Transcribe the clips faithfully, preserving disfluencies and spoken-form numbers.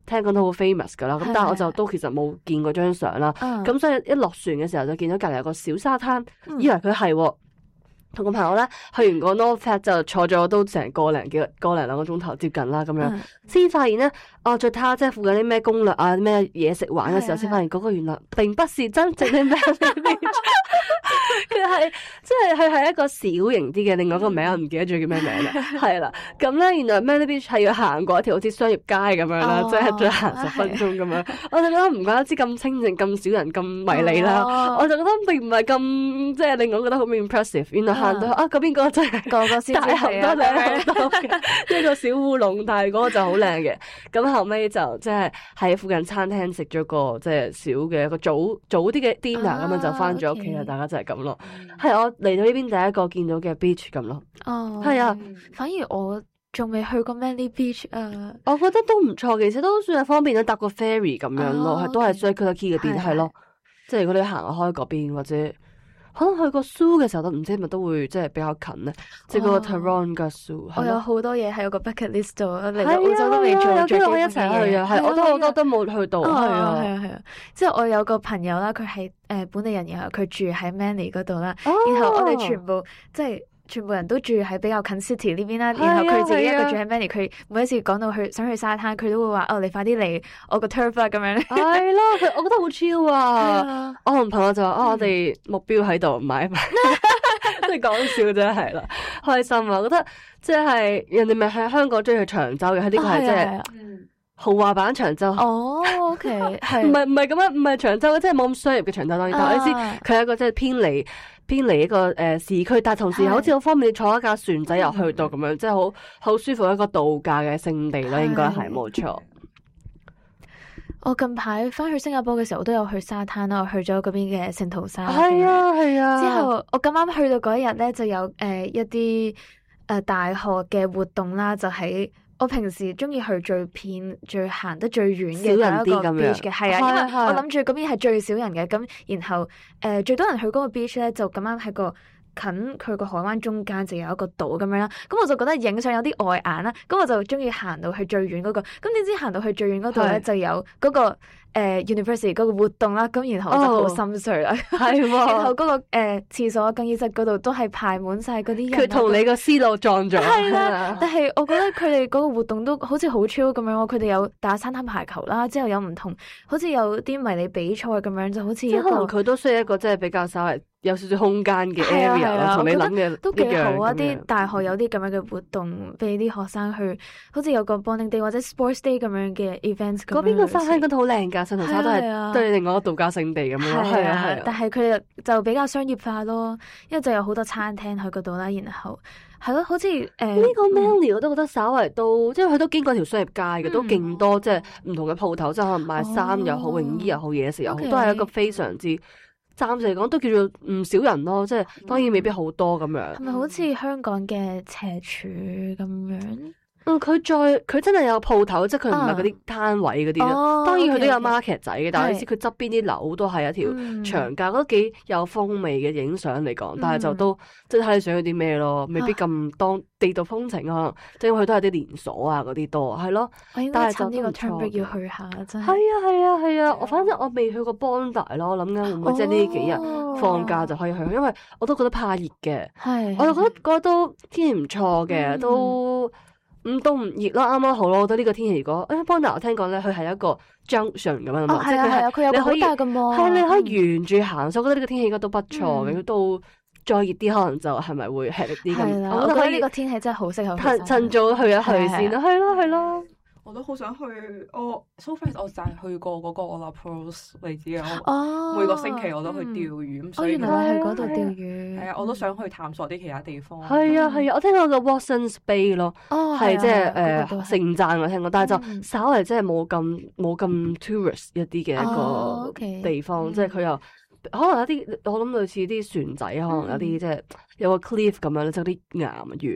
聽講都好 famous 噶啦，咁但係我就都其實冇見過張相啦。咁、嗯、所以一落船嘅時候就見到隔離有個小沙灘，嗯、以為佢係同個朋友咧去完個 North Head 就坐咗都成個零幾個零兩個鐘頭接近啦咁樣，先、嗯、發現咧哦再睇下即係附近啲咩攻略啊咩嘢食玩嘅時候，先發現嗰個原來並不是真正嘅 Manly Beach。佢係即係佢係一個小型啲嘅，另外一個名我唔記得咗叫咩名啦，係啦。咁咧原來 Manly Beach 係要行過一條好似商業街咁樣啦，即係再行十分鐘咁樣。我就覺得唔怪得知咁清靜、咁少人、咁迷你啦。哦、我就覺得並唔係咁即係令我覺得好 impressive。原來行到啊嗰邊嗰個真係個個先大好多靚好多嘅一個小烏龍，但係嗰個就好靚嘅。咁後尾就即係喺附近餐廳食咗個即係小嘅一個早早啲嘅 dinner 咁樣就翻咗屋企啦。大家就係咁咯。係我嚟到呢邊第一個見到嘅 beach 咁咯。哦，係啊， 反而我仲未去過 Manly Beach 啊。 我覺得都唔錯，其實都算係方便啦，搭個 ferry 咁樣咯，係都係 Circular Quay 嗰邊係咯。即係如果你行開嗰邊或者可能去個 zoo 嘅時候都唔知係咪都會即係比較近咧，即係嗰個 Taronga Zoo。 我有好多嘢喺我個 bucket list 度，嚟到澳洲都未做，有機會一齊去啊！係，我都好多都冇去到。係啊係啊係啊！之後我有個朋友啦，佢係誒本地人，然後佢住喺 Manly 嗰度啦，然後我哋全部即係。全部人都住喺比較近 city 呢邊啦，然後佢自己一個住喺 Manly，佢每一次講到去想去沙灘，佢都會話哦，你快啲嚟我個 turf 啊咁樣咧。 係咯，佢我覺得好 chill 啊！我同朋友就話哦，我哋目標喺度買一買，即係講笑真係啦，開心啊！我覺得即係人哋咪喺香港中意去長洲嘅，喺呢個係即係豪華版長洲。 哦 ，OK，係唔係唔係咁樣？唔係長洲，即係冇咁商業嘅長洲當然，但係你知佢係一個即係偏離。偏離一個誒、呃、市區，但係同時好似好方便，坐一架船仔又去到咁樣，即係好好舒服一個度假嘅勝地啦，應該係冇錯。 我近排翻去新加坡嘅時候，我都有去沙灘啦，我去咗嗰邊嘅聖淘沙。 係啊係啊。 之後我咁啱去到嗰一日咧，就有誒、呃、一啲誒、呃、大學嘅活動啦，就喺。我平時中意去最偏、最行得最遠嘅嗰一個 beach 嘅，係啊，因為我諗住嗰邊係最少人嘅，咁然後誒、呃、最多人去嗰個 beach 咧，就咁啱喺個近佢個海灣中間就有一個島咁樣啦，咁我就覺得影相有啲礙眼啦，咁我就中意行到去最遠嗰、那個，咁點知行到去最遠嗰度咧就有嗰、那個。誒、呃、University 嗰個活動啦，咁然後我就好心碎啦，係喎、哦。然後嗰、那個誒、呃、廁所更衣室嗰度都係排滿晒嗰啲人。 佢同你個思路撞咗。 係啦，但係我覺得佢哋嗰個活動都好似好 chill 咁樣喎。佢哋有打沙灘排球啦，之後有唔同，好似有啲迷你比賽咁樣，就好似一個。可能佢都需要一個即係比較稍微有少少空間嘅 area 啦，同你諗嘅都幾好啊！啲大學有啲咁樣嘅活動，俾啲學生去，好似有個 bonding day 或者 sports day 咁樣嘅 events。嗰邊個沙灘嗰度好靚㗎，聖淘沙都係都係另外一個度假勝地咁樣。係啊係啊， 但係佢哋就比較商業化咯，因為就有好多餐廳去嗰度啦，然後係咯，好似誒呢個 Manly 我都覺得稍為都，即係佢都經過條商業街嘅，都勁多即係唔同嘅鋪頭，即係可能賣衫又好、泳衣又好、嘢食又好，都係一個非常之。暫時嚟講都叫做唔少人咯，即係當然未必好多咁樣。 係咪好似香港嘅赤柱咁樣？ 嗯，佢再佢真係有鋪頭，即係佢唔係嗰啲攤位嗰啲咯。哦、當然佢都有 market 仔嘅，哦、但係你知佢側邊啲樓都係一條長街，嗯、覺得幾有風味嘅影相嚟講。但係就都即係睇你想要啲咩咯，未必咁當地道風情可能，即係佢都係啲連鎖啊嗰啲多，係咯。 我應該趁呢個 turn break 要去下，真係。 係啊係啊係啊！我反正我未去過 Bondi 咯，我諗緊會唔會即係呢幾日放假就可以去，因為我都覺得怕熱嘅。係，我就覺得覺得都天氣唔錯嘅，都。咁都唔熱咯，啱啱好咯。我覺得呢個天氣如果，誒，Bondi我聽講咧，佢係一個 junction 咁樣嘛，即係佢係佢有個好大嘅幕， 係你可以沿住行，所以我覺得呢個天氣應該都不錯嘅。都再熱啲，可能就係咪會吃力啲咁？ 我覺得呢個天氣真係好適合趁趁早去一去先啦，係咯係咯。 我都好想去，我 so far 我就係去過嗰個 Olaproz 你知嘅，我每個星期我都去釣魚，所以原來去嗰度釣魚。 係啊，我都想去探索啲其他地方。 係啊係啊，我聽過個 Watsons Bay 咯，係即係誒聖誕我聽過，但係就稍為即係冇咁冇咁 tourist 一啲嘅一個地方，即係佢又可能有啲我諗類似啲船仔，可能有啲即係有個 cliff 咁樣咧，即係啲岩圓。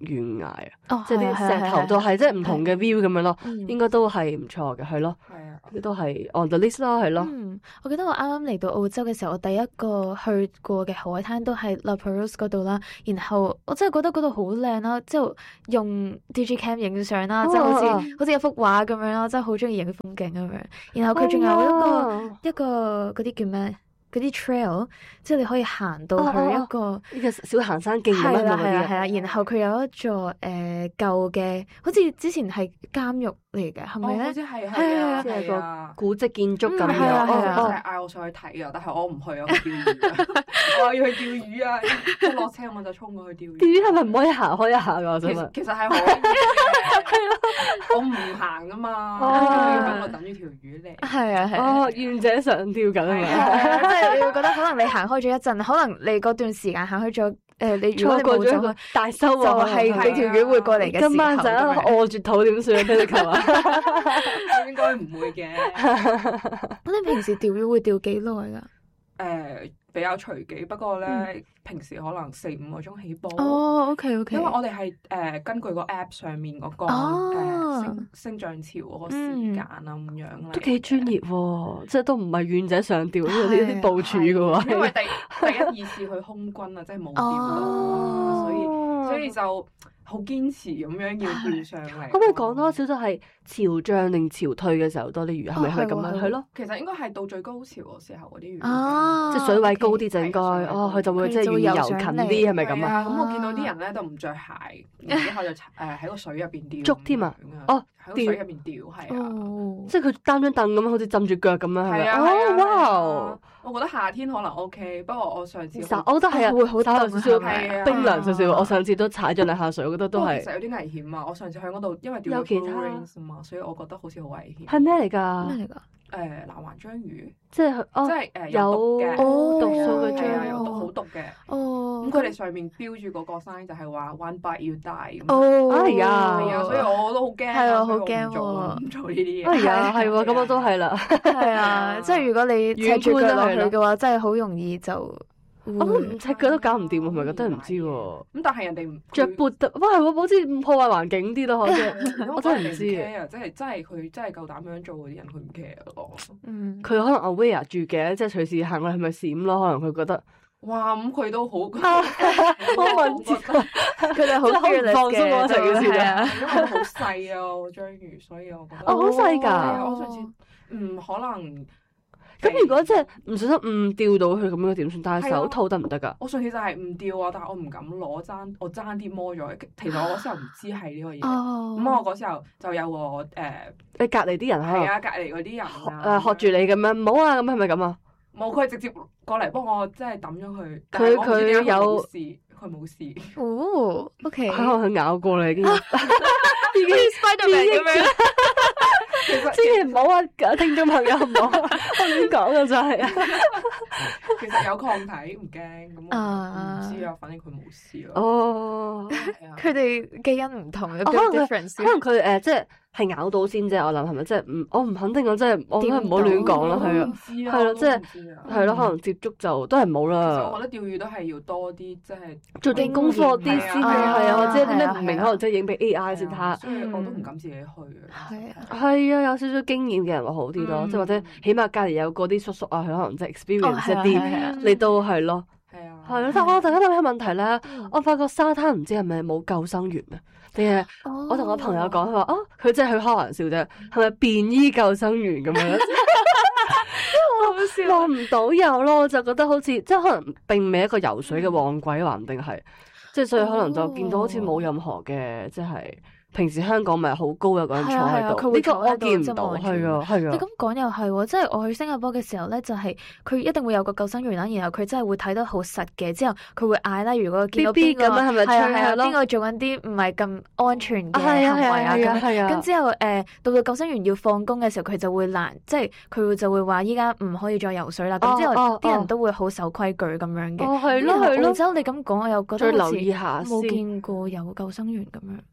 懸崖啊，即係啲石頭都係即係唔同嘅 view 咁樣咯，應該都係唔錯嘅，係咯，都係 on the list 咯，係咯。 嗯，我記得我啱啱嚟到澳洲嘅時候，我第一個去過嘅海灘都係 La Perouse 嗰度啦，然後我真係覺得嗰度好靚啦，之後用 Digicam 影相啦，即係好似好似一幅畫咁樣啦，真係好中意影風景咁樣。然後佢仲有一個一個嗰啲叫咩？嗰啲 trail，即係你可以行到去一個呢個小行山徑咁樣嗰啲。係啦係啦係啦， 然後佢有一座誒舊嘅，好似之前係監獄嚟嘅，係咪咧？ 好似係係啊， 即係個古蹟建築咁樣。 係啊係啊， 我成日嗌我上去睇啊，但係我唔去啊，去釣魚。我要去釣魚啊！一落車我就衝過去釣魚。 釣魚係咪唔可以行開一下㗎？我想問。 其實係可以嘅，我唔行㗎嘛，咁我等住條魚嚟。 係啊係。 哦，願者上釣緊啊！ 即係你會覺得可能你行開咗一陣，可能你嗰段時間行開咗，誒，你如果你冇走開， 大收穫就係你條魚會過嚟嘅時候。 今晚就餓住肚點算？聽你求啊！ 應該唔會嘅。 咁你平時釣魚會釣幾耐㗎？ 誒。比較隨機，不過咧、嗯、平時可能四五個鐘起波。 哦，OK OK。 因為我哋係誒根據個 app 上面嗰、嗰個、 哦呃、升升漲潮嗰個時間啊咁、嗯、樣咧。 都幾專業喎，即係都唔係願者上釣呢啲部署嘅喎。 因為第第一二次去空軍啊，即係冇釣到，哦、所以所以就。好堅持咁樣要釣上嚟， 可唔可以講多少少係潮漲定潮退嘅時候多啲魚？係咪係咪咁樣？係咯， 其實應該係到最高潮嘅時候嗰啲魚， 即係水位高啲就應該，哦，佢就會即係願意游近啲，係咪咁啊？ 咁我見到啲人咧都唔着鞋，然之後就誒喺個水入邊釣， 捉添啊！哦， 喺個水入邊釣，係啊， 即係佢擔張凳咁樣，好似浸住腳咁樣，係咪？ 哦， 哇！ 我覺得夏天可能 OK，不過我上次我覺得係啊，會好凍少少， 係冰涼少少。我上次都踩咗兩下水，我覺得都係。 其實有啲危險啊！我上次喺嗰度，因為釣到 blue rings 嘛，所以我覺得好似好危險。 係咩嚟㗎？ 咩嚟㗎？ 誒南環章魚， 即係哦， 即係誒有毒嘅， 毒素嘅章魚，有毒好毒嘅。 哦， 咁佢哋上面標住嗰個 sign 就係話 one bite you die 咁。 哦， 係啊， 係啊，所以我都好驚。 係啊，好驚喎，唔做呢啲嘢。 係啊，係喎，咁我都係啦。 係啊，即係如果你赤住腳落去嘅話，真係好容易就。 我唔赤腳都搞唔掂，係咪？真係唔知喎。 咁但係人哋着 boot，哇係喎，好似唔破壞環境啲咯，可能。我真係唔知啊！即係真係佢真係夠膽樣做嗰啲人，佢唔 care 咯。 嗯。 佢可能 aware 住嘅，即係隨時行過係咪閃咯？可能佢覺得。 哇！咁佢都好，好敏捷， 佢哋好放鬆啊！成件事啊， 因為好細啊章魚，所以我覺得。 哦，好細㗎！ 我上次唔可能。 咁如果即係唔小心誤釣到佢咁樣點算？戴手套得唔得㗎？ 我上次就係誤釣啊，但係我唔敢攞爭，我爭啲摸咗。其實我嗰時候唔知係呢個嘢。哦。咁我嗰時候就有個誒， 你隔離啲人係啊，隔離嗰啲人啊， 誒學住你咁樣，唔好啊！咁係咪咁啊？ 冇，佢直接過嚟幫我，即係抌咗佢。 佢佢有事，佢冇事。 哦，OK。 可能佢咬過你已經， 已經 Spiderman 咁樣。 千祈唔好啊！聽眾朋友唔好，我亂講嘅就係啊。 其實有抗體唔驚，咁我唔知啊，反正佢冇事咯。 哦， 佢哋基因唔同，有可能 difference。 可能佢誒即係係咬到先啫，我諗係咪？即係唔，我唔肯定啊！即係我都係唔好亂講啦，係啊，係咯，即係係咯，可能接觸就都係冇啦。 我覺得釣魚都係要多啲，即係做定功課啲先係啊，或者啲咩唔明，可能即係影俾 A I 先睇。 所以我都唔敢自己去啊。 係啊， 係啊，有少少經驗嘅人會好啲咯，即係或者起碼隔離有嗰啲叔叔啊，佢可能即係 experience 一啲，你都係咯。 係啊， 係咯，但係我突然間諗起問題咧，我發覺沙灘唔知係咪冇救生員啊？定係我同我朋友講，佢話啊，佢真係去開玩笑啫，係咪便衣救生員咁樣？好笑，望唔到有咯，我就覺得好似即係可能並未一個游水嘅旺季，話唔定係，即係所以可能就見到好似冇任何嘅即係。平時香港咪好高有個人坐喺度，呢個我見唔到，係啊係啊。 你咁講又係喎，即係我去新加坡嘅時候咧，就係佢一定會有個救生員啦，然後佢真係會睇得好實嘅，之後佢會嗌啦，如果見到邊個係咪係啊邊個做緊啲唔係咁安全嘅行為啊咁，咁之後誒到到救生員要放工嘅時候，佢就會攔，即係佢就會話依家唔可以再游水啦。咁之後啲人都會好守規矩咁樣嘅。 哦係咯係咯。 澳洲你咁講，我又覺得再留意下先， 冇見過有救生員咁樣。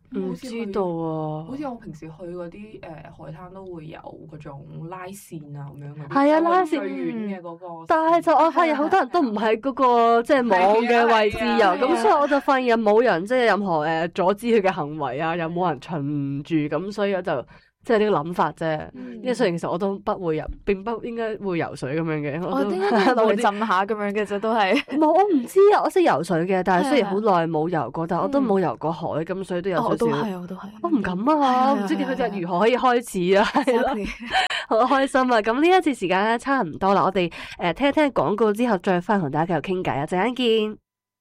唔知道啊， 好似我平時去嗰啲誒海灘都會有嗰種拉線啊咁樣嗰啲， 係啊，拉線最遠嘅嗰個。 但係就我發現好多人都唔喺嗰個即係網嘅位置游，咁所以我就發現有冇人即係任何誒阻止佢嘅行為啊，又冇人巡住，咁所以我就。即係呢個諗法啫，因為雖然其實我都不會游，並不應該會游水咁樣嘅。 我點解落去浸下咁樣嘅啫？都係冇，我唔知啊。我識游水嘅，但係雖然好耐冇游過，但係我都冇游過海，咁所以都有少少。 我都係，我都係。 我唔敢啊！我唔知點解隻如何可以開始啊？係咯，好開心啊！咁呢一次時間咧差唔多啦，我哋誒聽一聽廣告之後，再翻同大家繼續傾偈啊！陣間見。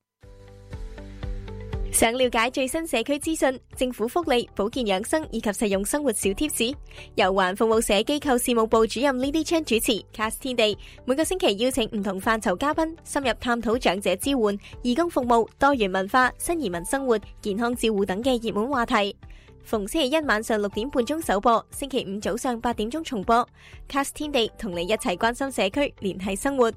想了解最新社區資訊、政府福利、保健養生以及實用生活小貼士，由環服務社機構事務部主任 Lily Chan 主持 Cast 天地，每個星期邀請唔同範疇嘉賓，深入探討長者支援、義工服務、多元文化、新移民生活、健康照護等嘅熱門話題。逢星期一晚上六點半鐘首播，星期五早上八點鐘重播。Cast 天地同你一齊關心社區，聯繫生活。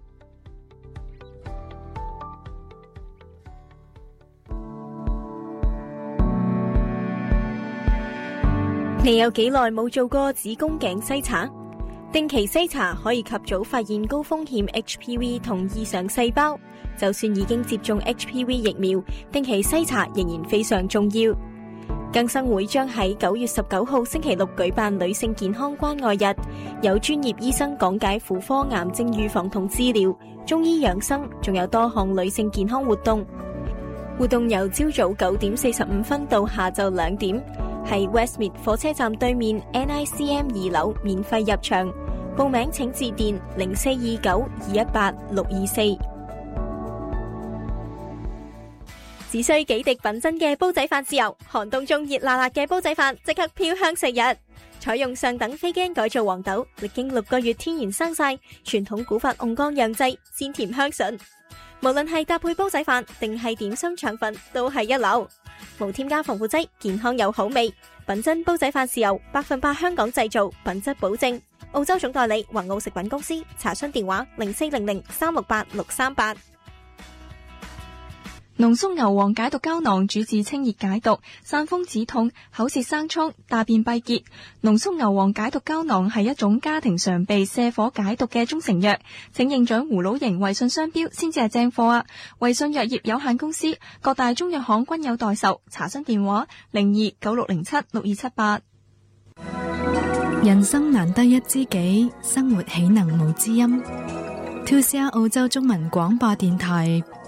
你有幾耐冇做過子宮頸篩查？定期篩查可以及早發現高風險 H P V 同異常細胞。就算已經接種 H P V 疫苗，定期篩查仍然非常重要。更生會將喺九月十九號星期六舉辦女性健康關愛日，有專業醫生講解婦科癌症預防同治療、中醫養生，仲有多項女性健康活動。活動由朝早九點四十五分到下晝兩點。喺 Westmead 火車站對面 N I C M 二樓免費入場，報名請致電零四二九二一八六二四。只需幾滴品質嘅煲仔飯豉油，寒冬中熱辣辣嘅煲仔飯即刻飄香食日。採用上等非基因改造黃豆，歷經六個月天然生曬，傳統古法甕缸釀製，鮮甜香醇。無論係搭配煲仔飯定係點心腸粉，都係一流。無添加防腐劑，健康有好味。品質煲仔飯豉油，百分百香港製造，品質保證。澳洲總代理宏澳食品公司，查詢電話零四零零三六八六三八。 濃縮牛黃解毒膠囊主治清熱解毒、散風止痛、口舌生瘡、大便閉結。濃縮牛黃解毒膠囊係一種家庭常備瀉火解毒嘅中成藥，請認準葫蘆形衛信商標先至係正貨啊！衛信藥業有限公司各大中藥行均有代售，查詢電話零二九六零七六二七八。 人生難得一知己，生活豈能無知音？two C R 澳洲中文廣播電台。